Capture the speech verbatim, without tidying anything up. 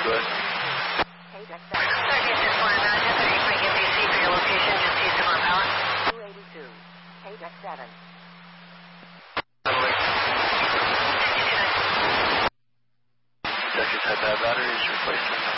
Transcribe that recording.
go ahead. Sergeant, just one, uh, just a quick M D C for your location, just east of our power. two eighty-two, K deck seven. Detected type bad batteries replacement.